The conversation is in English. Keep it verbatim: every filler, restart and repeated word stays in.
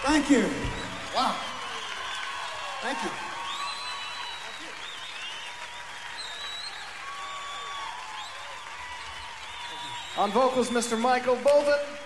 Thank you. Wow. Thank you. On vocals, Mister Michael Bolden.